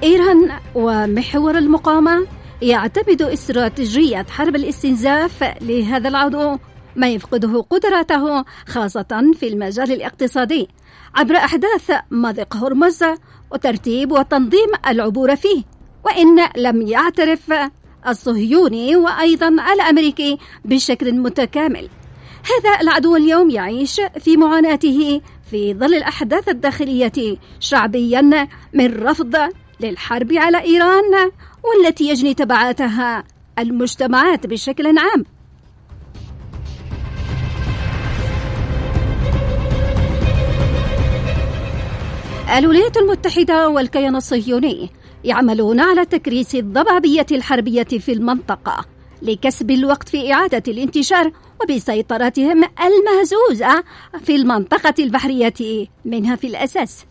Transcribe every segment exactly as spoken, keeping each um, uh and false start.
إيران ومحور المقاومة يعتمد استراتيجية حرب الاستنزاف لهذا العدو ما يفقده قدراته خاصة في المجال الاقتصادي عبر أحداث مضيق هرمز وترتيب وتنظيم العبور فيه، وإن لم يعترف الصهيوني وأيضا الأمريكي بشكل متكامل. هذا العدو اليوم يعيش في معاناته في ظل الأحداث الداخلية شعبيا من رفض للحرب على إيران والتي يجني تبعاتها المجتمعات بشكل عام. الولايات المتحدة والكيان الصهيوني يعملون على تكريس الضبابية الحربية في المنطقة لكسب الوقت في إعادة الانتشار وبسيطرتهم المهزوزة في المنطقة البحرية منها في الأساس.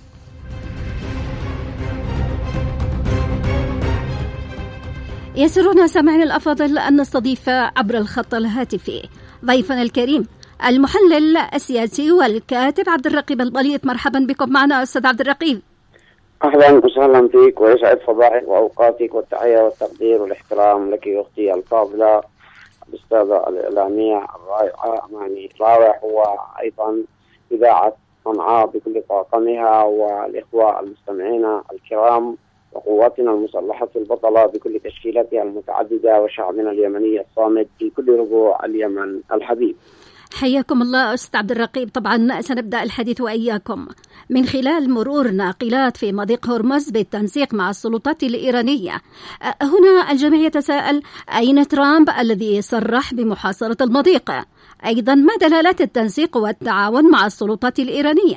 يسرنا سامعنا الأفاضل أن نستضيف عبر الخط الهاتفي ضيفنا الكريم المحلل السياسي والكاتب عبد الرقيب البليط. مرحبا بكم معنا أستاذ عبد الرقيب. أهلا وسهلا فيك ويسعد صباحك وأوقاتك، والتحية والتقدير والاحترام لك أختي الفاضلة الأستاذة الإعلامية الرائعة أماني رائع، وأيضا إذاعة صنعاء بكل طاقمها، والإخوة المستمعين الكرام وقواتنا المسلحة البطلة بكل تشكيلاتها المتعددة، وشعبنا اليمني الصامد في كل ربوع اليمن الحبيب. حياكم الله أستاذ عبد الرقيب. طبعا سنبدأ الحديث وإياكم من خلال مرور ناقلات في مضيق هرمز بالتنسيق مع السلطات الإيرانية. هنا الجميع يتساءل أين ترامب الذي صرح بمحاصرة المضيق؟ أيضا ما دلالات التنسيق والتعاون مع السلطات الإيرانية؟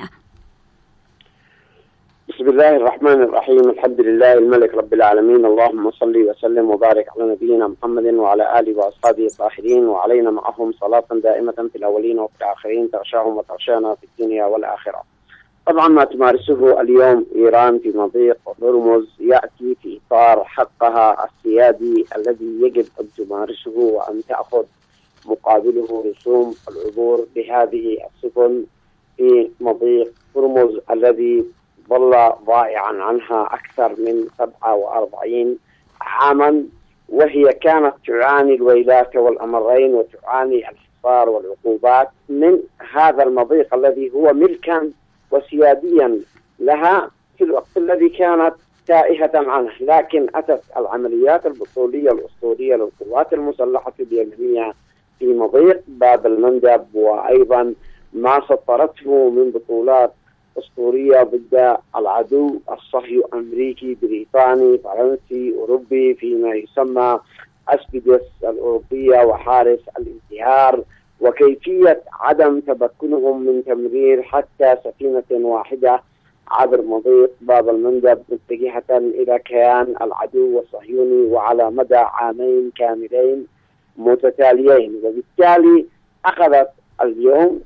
بسم الله الرحمن الرحيم، الحمد لله الملك رب العالمين، اللهم صل وسلم وبارك على نبينا محمد وعلى آله وأصحابه الطاهرين، وعلينا معهم صلاة دائمة في الأولين وفي الآخرين تغشاهم وتغشانا في الدنيا والآخرة. طبعا ما تمارسه اليوم إيران في مضيق هرمز يأتي في إطار حقها السيادي الذي يجب أن تمارسه وأن تأخذ مقابله رسوم العبور بهذه السفن في مضيق هرمز الذي ظل ضائعا عنها أكثر من سبعة وأربعين عاما، وهي كانت تعاني الويلات والأمرين وتعاني الحصار والعقوبات من هذا المضيق الذي هو ملكا وسياديا لها في الوقت الذي كانت تائهة عنه. لكن أتت العمليات البطولية الأسطورية للقوات المسلحة اليمنية في مضيق باب المندب، وأيضا ما سطرته من بطولات أسطورية ضد العدو الصهيوني أمريكي بريطاني فرنسي أوروبي فيما يسمى أسبيدس الأوروبية وحارس الانتهار، وكيفية عدم تمكنهم من تمرير حتى سفينة واحدة عبر مضيق باب المندب متجهة إلى كيان العدو الصهيوني وعلى مدى عامين كاملين متتاليين. وبالتالي أخذت اليوم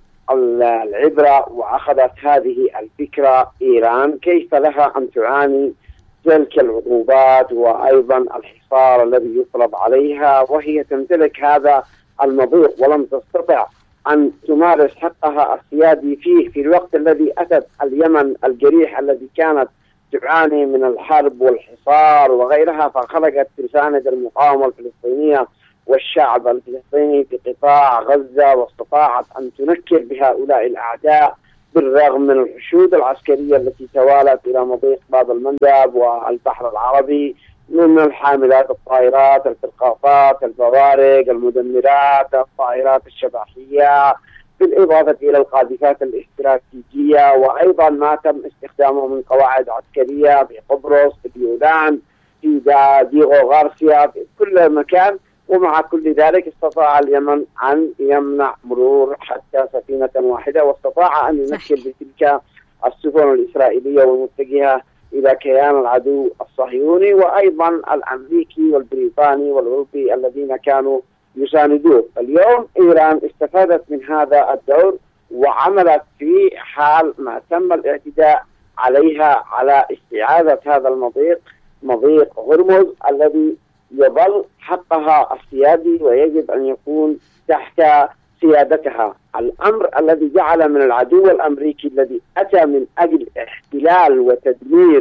العبرة وأخذت هذه الفكرة إيران كيف لها أن تعاني تلك العقوبات وأيضا الحصار الذي يطلب عليها وهي تمتلك هذا المضيق، ولم تستطع أن تمارس حقها السيادي فيه في الوقت الذي أتت اليمن الجريح الذي كانت تعاني من الحرب والحصار وغيرها، فخلقت تساند المقاومة الفلسطينية والشعب الفلسطيني في قطاع غزة، واستطاعت أن تنكر بهؤلاء الأعداء بالرغم من الحشود العسكرية التي توالت إلى مضيق باب المندب والبحر العربي من الحاملات الطائرات الفرقاطات البوارق المدمرات الطائرات الشباحية، بالإضافة إلى القاذفات الاستراتيجية، وأيضا ما تم استخدامه من قواعد عسكرية في قبرص في اليونان في ديغو غارسيا في كل مكان. ومع كل ذلك استطاع اليمن أن يمنع مرور حتى سفينة واحدة، واستطاع أن ينكر بتلك السفن الإسرائيلية والمتجهة إلى كيان العدو الصهيوني وأيضا الأمريكي والبريطاني والأوروبي الذين كانوا يساندوه. اليوم إيران استفادت من هذا الدور وعملت في حال ما تم الاعتداء عليها على استعادة هذا المضيق مضيق هرمز الذي يظل حقها السيادي ويجب أن يكون تحت سيادتها. الأمر الذي جعل من العدو الأمريكي الذي أتى من أجل احتلال وتدمير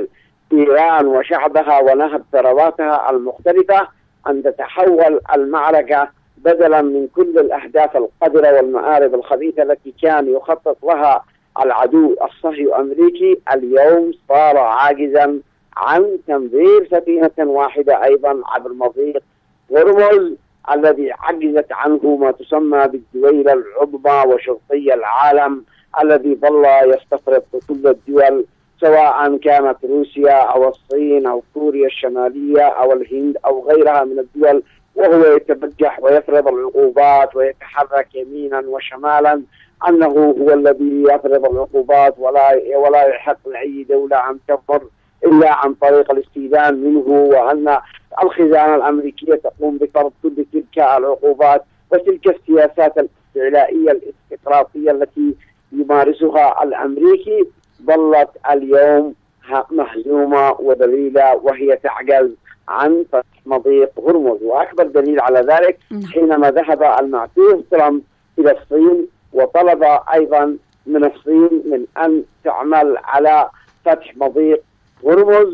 إيران وشعبها ونهب ثرواتها المختلفة أن تتحول المعركة بدلا من كل الأهداف القذرة والمآرب الخبيثة التي كان يخطط لها العدو الصهيوني الأمريكي، اليوم صار عاجزا عن تنظير سفينة واحدة أيضا عبر مضيق هرمز الذي عجزت عنه ما تسمى بالدويلة العظمى وشرطي العالم الذي ظل يستفرد كل الدول، سواء كانت روسيا أو الصين أو كوريا الشمالية أو الهند أو غيرها من الدول، وهو يتبجح ويفرض العقوبات ويتحرك يمينا وشمالا أنه هو الذي يفرض العقوبات ولا ولا يحق لأي دولة أن تفر إلا عن طريق الاستئذان منه، وأن الخزانة الأمريكية تقوم بفرض كل تلك العقوبات وتلك السياسات الاستعلائية الاستقراطية التي يمارسها الأمريكي ظلت اليوم مهزومة وذليلة، وهي تعجز عن فتح مضيق هرمز. وأكبر دليل على ذلك حينما ذهب المعتوه ترامب إلى الصين وطلب أيضا من الصين من أن تعمل على فتح مضيق هرمز،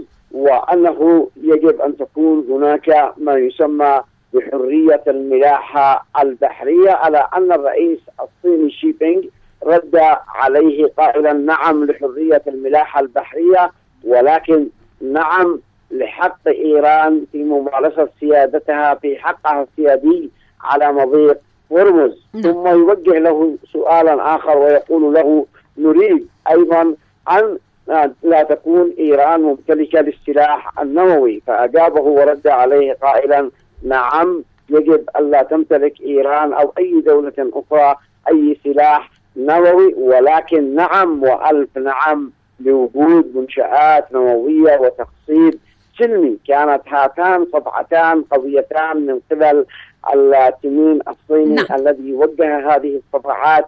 وأنه يجب أن تكون هناك ما يسمى بحرية الملاحة البحرية، على أن الرئيس الصيني شي بينغ رد عليه قائلا نعم لحرية الملاحة البحرية، ولكن نعم لحق إيران في ممارسة سيادتها في حقها السيادي على مضيق هرمز. ثم يوجه له سؤالا آخر ويقول له نريد أيضا أن لا تكون إيران ممتلكة للسلاح النووي، فأجابه ورد عليه قائلا نعم يجب ألا تمتلك إيران أو أي دولة أخرى أي سلاح نووي، ولكن نعم وألف نعم لوجود منشآت نووية وتقصيد سلمي. كانت هاتان صفعتان قويتان من قبل التنين الصيني نعم. الذي وجه هذه الصفعات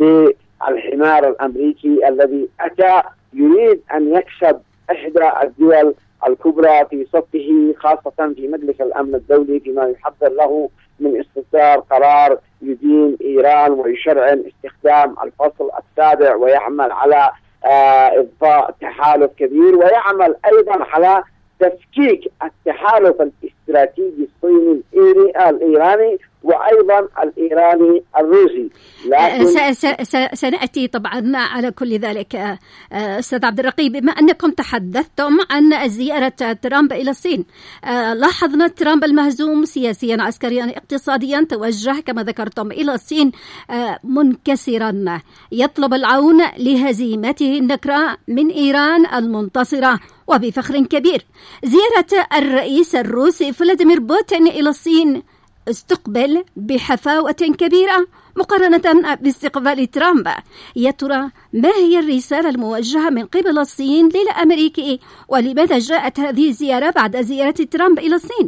للحمار الأمريكي الذي أتى يريد أن يكسب إحدى الدول الكبرى في صفه، خاصة في مجلس الأمن الدولي، فيما يحضر له من استصدار قرار يدين إيران ويشرعن استخدام الفصل السابع، ويعمل على إضفاء تحالف كبير، ويعمل أيضا على تفكيك التحالف الاستراتيجي الصيني الإيراني وأيضا الإيراني الروسي. لكن سنأتي طبعا على كل ذلك. أستاذ عبد الرقيب، بما أنكم تحدثتم عن زيارة ترامب إلى الصين، لاحظنا ترامب المهزوم سياسيا عسكريا اقتصاديا توجه كما ذكرتم إلى الصين منكسرا يطلب العون لهزيمته النكراء من إيران المنتصرة وبفخر كبير. زيارة الرئيس الروسي فلاديمير بوتين إلى الصين استقبل بحفاوة كبيرة مقارنة باستقبال ترامب. يا ترى ما هي الرسالة الموجهة من قبل الصين للأمريكي، ولماذا جاءت هذه الزيارة بعد زيارة ترامب إلى الصين؟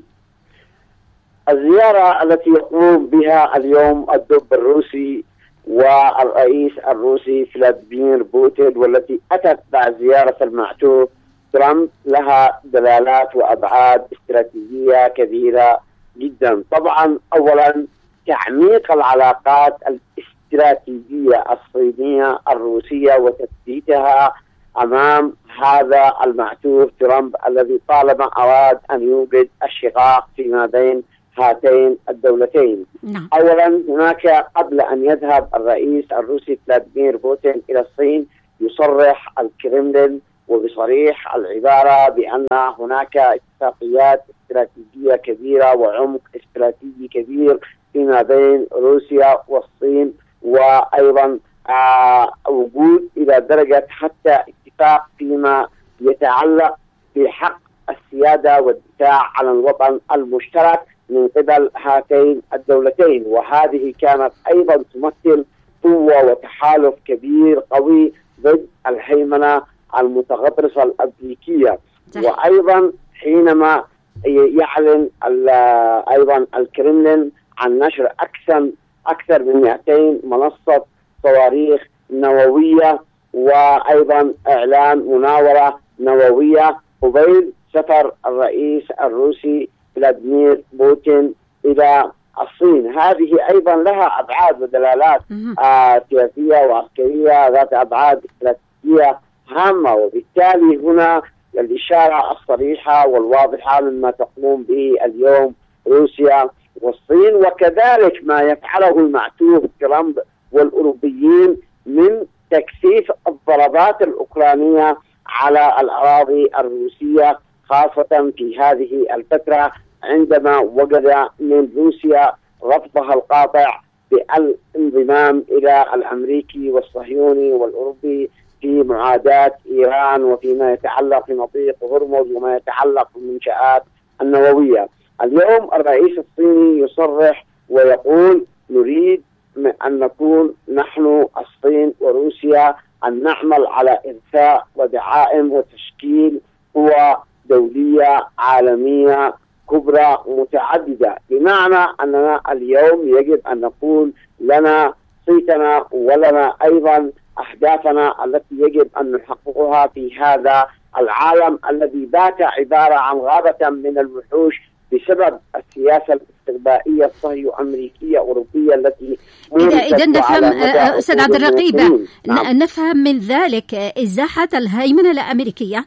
الزيارة التي يقوم بها اليوم الدب الروسي والرئيس الروسي فلاديمير بوتين، والتي أتت بعد زيارة المعتوه ترامب، لها دلالات وأبعاد استراتيجية كبيرة جدا. طبعا أولا تعميق العلاقات الاستراتيجية الصينية الروسية وتثبيتها أمام هذا المعتوه ترامب الذي طالما أراد أن يوجد الشقاق فيما بين هاتين الدولتين. نعم. أولا هناك قبل أن يذهب الرئيس الروسي فلاديمير بوتين إلى الصين يصرح الكرملين وبصريح العبارة بأن هناك اتفاقيات استراتيجية كبيرة وعمق استراتيجي كبير فيما بين روسيا والصين، وأيضا آه وجود إلى درجة حتى اتفاق فيما يتعلق بحق السيادة والدفاع عن الوطن المشترك من قبل هاتين الدولتين. وهذه كانت أيضا تمثل قوة وتحالف كبير قوي ضد الهيمنة المتغطرسة الأمريكية. وأيضا حينما يعلن أيضا الكرملين عن نشر أكثر أكثر من مئتين منصة صواريخ نووية، وأيضا إعلان مناورة نووية قبيل سفر الرئيس الروسي فلاديمير بوتين إلى الصين. هذه أيضا لها أبعاد ودلالات آه سياسية وعسكرية ذات أبعاد استراتيجية هامة، وبالتالي هنا الإشارة الصريحة والواضحة مما تقوم به اليوم روسيا والصين، وكذلك ما يفعله المعتوه ترامب والأوروبيين من تكثيف الضربات الأوكرانية على الأراضي الروسية، خاصة في هذه الفترة عندما وجد من روسيا رفضها القاطع بالانضمام إلى الأمريكي والصهيوني والأوروبي في معاداة إيران وفيما يتعلق في مضيق هرمز وما يتعلق بالمنشآت النووية. اليوم الرئيس الصيني يصرح ويقول نريد أن نكون نحن الصين وروسيا أن نعمل على إرساء ودعائم وتشكيل قوى دولية عالمية كبرى متعددة، بمعنى أننا اليوم يجب أن نكون لنا صيتنا ولنا أيضا أهدافنا التي يجب أن نحققها في هذا العالم الذي بات عبارة عن غابة من الوحوش بسبب السياسة الاستغبائية الصهيو أمريكية أوروبية التي إذا إذا نفهم أستاذ عبد الرقيب نعم. نفهم من ذلك إزاحة الهيمنة الأمريكية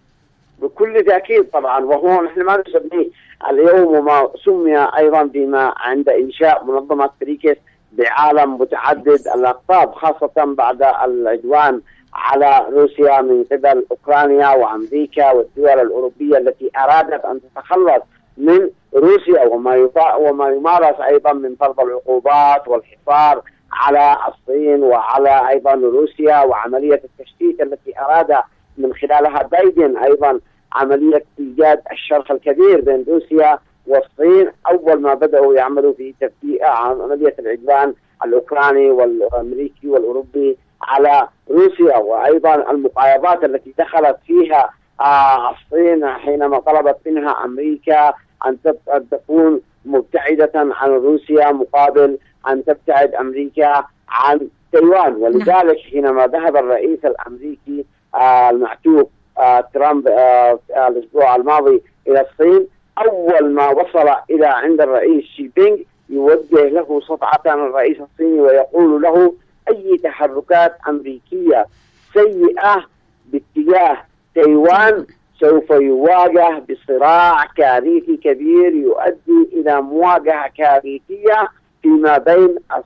بكل تأكيد طبعا، وهو نحن ما نسميه اليوم وما سمي أيضا بما عند إنشاء منظمة بريكس بعالم متعدد الأقطاب، خاصة بعد العدوان على روسيا من قبل أوكرانيا وأمريكا والدول الأوروبية التي أرادت أن تتخلص من روسيا وما وما يمارس أيضا من فرض العقوبات والحصار على الصين وعلى أيضا روسيا، وعملية التشتيت التي أراد من خلالها بايدن أيضا عملية إيجاد الشرخ الكبير بين روسيا والصين. أول ما بدأوا يعملوا في تبديء عملية العدوان الأوكراني والأمريكي والأوروبي على روسيا، وأيضا المقايضات التي دخلت فيها آه الصين حينما طلبت منها أمريكا أن تكون مبتعدة عن روسيا مقابل أن تبتعد أمريكا عن تايوان. ولذلك حينما ذهب الرئيس الأمريكي آه المعتوه آه ترامب آه الأسبوع الماضي إلى الصين، أول ما وصل إلى عند الرئيس شي بينغ يوجه له صفعة الرئيس الصيني ويقول له أي تحركات أمريكية سيئة باتجاه تايوان سوف يواجه بصراع كارثي كبير يؤدي إلى مواجهة كارثية فيما بين